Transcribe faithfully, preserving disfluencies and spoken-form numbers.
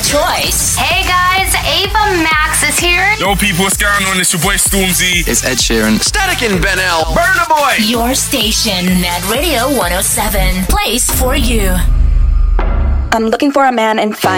choice. Hey guys, Ava Max is here. Yo people, what's going on? It's your boy Stormzy. It's Ed Sheeran. Static and Ben L. Burna Boy. Your station, Net Radio one oh seven. Place for you. I'm looking for a man in fine.